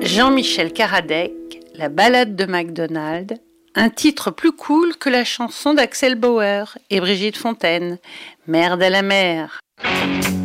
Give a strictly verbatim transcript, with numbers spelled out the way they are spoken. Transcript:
Jean-Michel Karadec, La Ballade de MacDonald, un titre plus cool que la chanson d'Axel Bauer et Brigitte Fontaine, Merde à la mer.